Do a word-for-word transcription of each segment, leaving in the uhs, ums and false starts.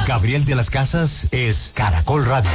Gabriel de las Casas es Caracol Radio.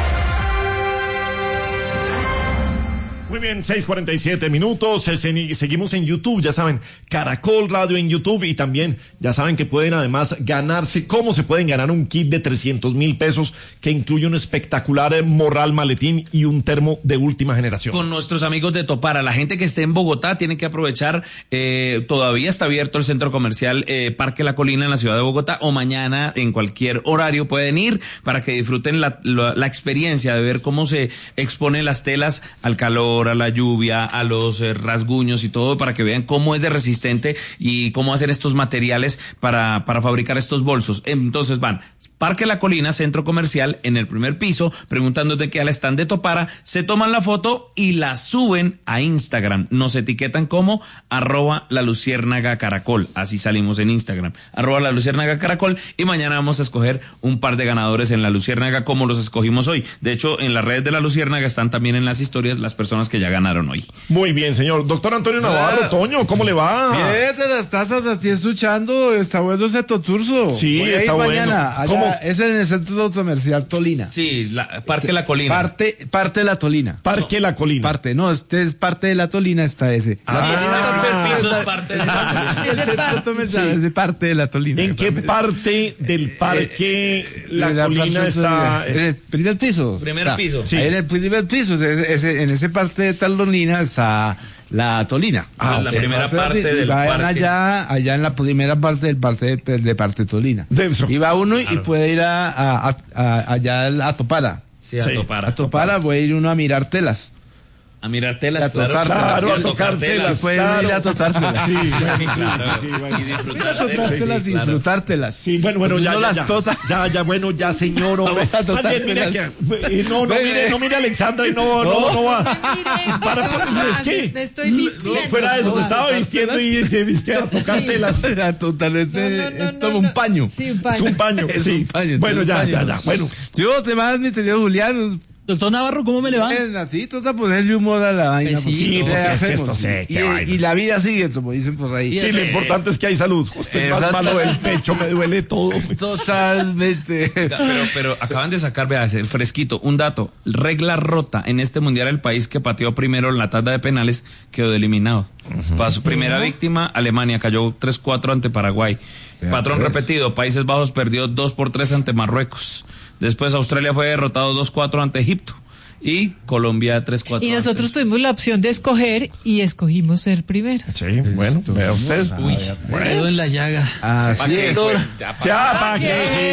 Muy bien, seis cuarenta y siete minutos, seguimos en YouTube, ya saben, Caracol Radio en YouTube, y también ya saben que pueden además ganarse, cómo se pueden ganar un kit de trescientos mil pesos que incluye un espectacular morral maletín y un termo de última generación. Con nuestros amigos de Topara, la gente que esté en Bogotá tiene que aprovechar, eh, todavía está abierto el centro comercial eh, Parque La Colina en la ciudad de Bogotá, o mañana en cualquier horario pueden ir para que disfruten la, la, la experiencia de ver cómo se exponen las telas al calor, a la lluvia, a los eh, rasguños y todo, para que vean cómo es de resistente y cómo hacer estos materiales para, para fabricar estos bolsos. Entonces van Parque La Colina, centro comercial, en el primer piso, preguntándote qué al stand de Topara, se toman la foto y la suben a Instagram. Nos etiquetan como arroba la luciérnaga caracol, así salimos en Instagram, arroba la luciérnaga caracol, y mañana vamos a escoger un par de ganadores en la luciérnaga como los escogimos hoy. De hecho, en las redes de la luciérnaga están también en las historias las personas que ya ganaron hoy. Muy bien, señor. Doctor Antonio Navarro, Toño, ¿cómo le va? Bien, de las tazas, así escuchando, está bueno ese toturso. Sí, voy está bueno. Mañana, allá, ¿cómo? Es en el centro comercial Tolina. Sí, la, Parque La Colina. Parte, parte de la Tolina. Parque La Colina. Parte, no, este es parte de la Tolina, está ese. Ah, la Tolina eso es parte de la Tolina. El centro comercial es de parte de la Tolina. ¿En qué parte del Parque La Colina está? En el primer piso. Primer está. piso. Sí. Ahí en el primer piso, ese, ese, en ese parte de Tolina está la Tolina. Ah, la primera parte del vayan parque. allá, allá en la primera parte del parte de, de parte Tolina. De eso. Y va uno Claro. y puede ir a, a, a, a allá a Topara. Sí, a Sí. Topara. A Topara puede ir uno a mirar telas. A mirar telas, A tocar claro. telas. Claro, a Sí, tocar telas. Pueden claro. ir a tocar telas. Sí, bueno, Sí, sí, claro. sí, sí, bueno. Y disfrutar Ir a de- tocar sí, telas sí, y claro. disfrutártelas. Sí, bueno, bueno, Pues ya, uno ya, las ya, tota- ya, ya, bueno, ya, señor, hombre. Vamos a tocar Alguien, mira telas. que, eh, no, no, mire, no, mire, Alexandra, y no, no, no va. Para, es que, me estoy vistiendo. fuera de eso, se estaba vistiendo y se viste a tocar telas. A total, este, No, no, no, es no, como no. un paño. Sí, un paño. Es un paño, Es sí. un paño, Bueno, es un ya, paño. ya, ya, bueno. Si vos te vas, mi querido Julián. Doctor Navarro, ¿cómo me le va? Ven, a ti toca ponerle humor a la vaina. Pues sí, porque sí, ¿qué porque es que hacemos? esto sé, y, qué vaina. y la vida sigue, como dicen por ahí. Sí, lo importante es que hay salud. Estoy más Exacto. malo del pecho, me duele todo. Totalmente. Pero, pero acaban de sacar, vea, ese fresquito, un dato. Regla rota en este mundial, el país que pateó primero en la tanda de penales quedó eliminado. Para su primera víctima, Alemania cayó tres cuatro ante Paraguay. Vea, Patrón pues. repetido, Países Bajos perdió dos por tres ante Marruecos. Después Australia fue derrotado dos cuatro ante Egipto. Y Colombia tres cuatro. Y nosotros tuvimos la opción de escoger y escogimos ser primeros. Sí, bueno, vea usted. Uy, Dedo en la llaga. Ah, ¿para sí, qué? doctor. Ya, Ya, ¿para qué? Sí,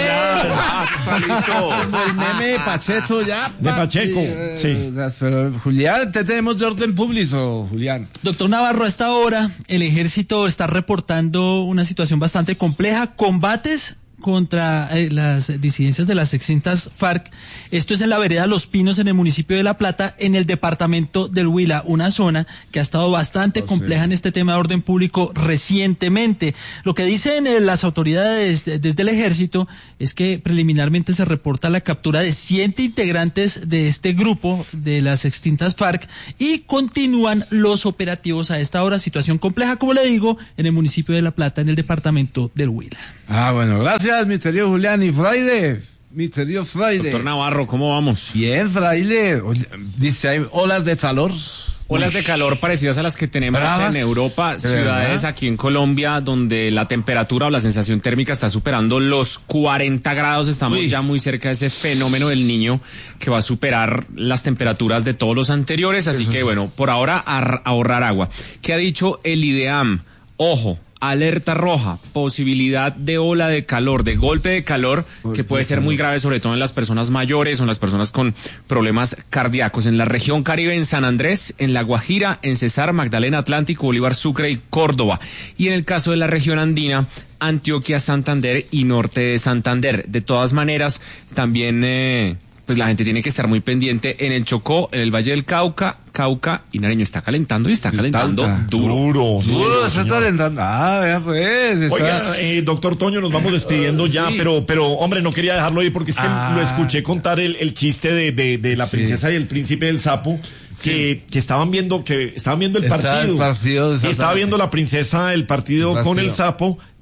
ya. Como el meme de Pacheco ya. De Pacheco, eh, sí. Pero Julián, te tenemos de orden público, Julián. Doctor Navarro, a esta hora el ejército está reportando una situación bastante compleja, combates contra eh, las disidencias de las extintas FARC. Esto es en la vereda Los Pinos, en el municipio de La Plata, en el departamento del Huila, una zona que ha estado bastante Oh, compleja sí. en este tema de orden público recientemente. Lo que dicen eh, las autoridades eh, desde el ejército es que preliminarmente se reporta la captura de siete integrantes de este grupo de las extintas FARC y continúan los operativos a esta hora. Situación compleja, como le digo, en el municipio de La Plata, en el departamento del Huila. Ah, bueno, gracias, mi querido Julián. Y Fraile, mi querido Fraile. Doctor Navarro, ¿cómo vamos? Bien, Fraile. Oye, dice, hay olas de calor. Olas de calor parecidas a las que tenemos Bravas. en Europa, ¿De ciudades verdad? aquí en Colombia, donde la temperatura o la sensación térmica está superando los cuarenta grados. Estamos Uy. ya muy cerca de ese fenómeno del Niño que va a superar las temperaturas de todos los anteriores. Así que, bueno, por ahora a- ahorrar agua. ¿Qué ha dicho el IDEAM? Ojo. Alerta roja, posibilidad de ola de calor, de golpe de calor, que puede ser muy grave, sobre todo en las personas mayores o en las personas con problemas cardíacos. En la región Caribe, en San Andrés, en La Guajira, en Cesar, Magdalena, Atlántico, Bolívar, Sucre y Córdoba. Y en el caso de la región andina, Antioquia, Santander y norte de Santander. De todas maneras, también... Eh, pues la gente tiene que estar muy pendiente en el Chocó, en el Valle del Cauca, Cauca y Nariño. Está calentando y está calentando Tanta. duro. Duro. sí, Duro, señor, se está señor. alentando. Ah, vea pues. Está... Oiga, eh, doctor Toño, nos vamos despidiendo ya, Sí. pero, pero, hombre, no quería dejarlo ahí porque es que Ah. lo escuché contar el, el chiste de, de, de la Sí. princesa y el príncipe del sapo, que, que estaban viendo, que estaban viendo el Estaba partido. el partido de Y estaba Santander. viendo la princesa el partido El con el partido. sapo.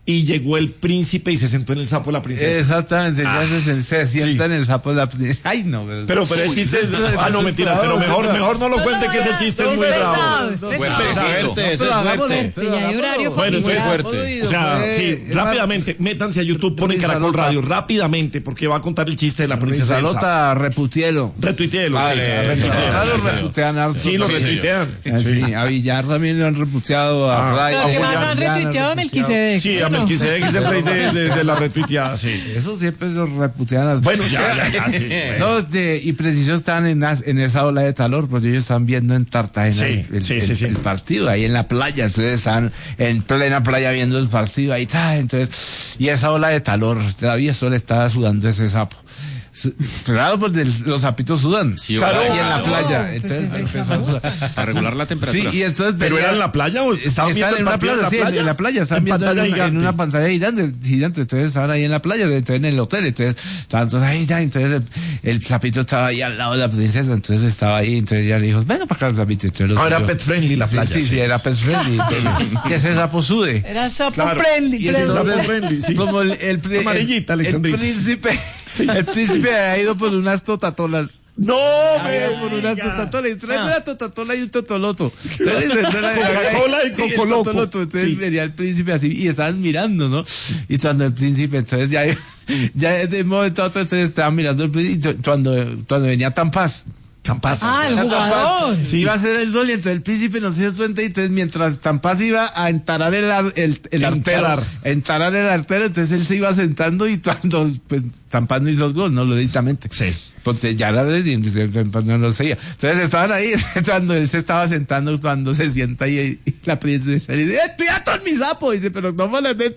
y llegó el príncipe y se sentó en el sapo de la princesa. Exactamente, Ah, ya se, se sienta sí. en el sapo de la princesa. Ay, no. Pero, Pero, pero el chiste es... Ah, no, mentira, pero mejor, mejor no lo cuente que ese chiste es muy pesado, bravo. es pesado. Fuerte, fuerte, eso es fuerte. Fuerte, ya hay horario Bueno, entonces familiar. fuerte. O sea, sí, rápidamente, métanse a YouTube, ponen Caracol Radio, rápidamente, porque va a contar el chiste de la princesa del sapo. Salota, reputielo. Retuiteelo, sí. Vale, retuiteelo. Ah, lo reputean harto. Sí, lo Sí, retuitean. Ah, sí, a Villar también lo han reputeado, a Ah, Fray. Pero a que más Julián han Llana retuiteado a Melquisedec. Sí, a ¿no? Melquisedec es el rey de, de, de la retuiteada, sí. Eso siempre lo reputean. harto. Bueno, ya, ya, ya, sí. No, de, y preciso estaban en, as- en esa ola de calor, porque ellos estaban viendo en Cartagena Sí, el, sí, el- sí, sí. el partido, ahí en la playa, entonces estaban en plena playa viendo el partido, ahí está, entonces, y esa ola de calor, todavía solo estaba sudando ese sapo. Su- Claro, porque el- los sapitos sudan. Sí, Claro, ahí en la No, playa. pues Entonces, ese empezó a chamo. sudar. Para regular la temperatura. Sí, y entonces ¿Pero venía- era en la playa o estaban viendo Estaban el en una partido plaza, sí, en la playa, estaban En viendo en pantalla una, en gigante. una pantalla gigante, gigante, entonces estaban ahí en la playa, entonces en el hotel, entonces estaban todos ahí, ya, entonces el, el sapito estaba ahí al lado de la princesa, entonces estaba ahí, entonces ella le dijo, venga para acá el sapito. Entonces lo Ah, era subió. pet friendly la Sí, playa, Sí, sí, sí. era pet friendly, entonces, que ese sapo sude. Era sapo Claro. friendly, Y ese friendly. sapo friendly, sí. Como el, el, pri- Amarillita, el, el Alexandrita. príncipe, el príncipe ha ido por unas totatolas. No, Había me por unas diga. totatolas, y trae Ah. una totatola y un totoloto. Entonces, Coca-Cola y el Cocoloco. totoloto. Entonces Sí. venía el príncipe así y estaban mirando, ¿no? Y cuando el príncipe, entonces ya, ya de un momento a otro, entonces estaban mirando el príncipe, y cuando, cuando venía Tampaz. Tampaz. Ah, el jugador. Sí. Iba a ser el gol y entonces el príncipe no se dio cuenta y entonces mientras Tampaz iba a entarar el, ar- el, el artero, Encarar. entarar el artero, entonces él se iba sentando y cuando pues Tampaz no hizo el gol, no lo directamente. Sí. Porque ya era de entonces Tampaz no lo seguía. Entonces estaban ahí cuando él se estaba sentando, cuando se sienta y, y la princesa le dice, ¡eh, cuidado con mi sapo! Y dice, pero no me lo de...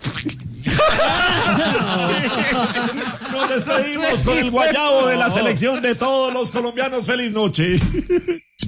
Nos despedimos con el guayabo de la selección de todos los colombianos. Feliz noche.